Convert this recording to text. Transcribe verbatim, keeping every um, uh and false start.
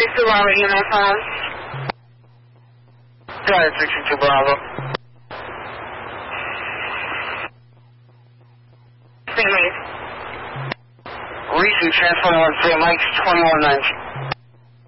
sixty-two Bravo, E M S home. Got it, sixty-two Bravo. Saint Mike's. Recent transfer one, Saint Mike's twenty-one nineteen.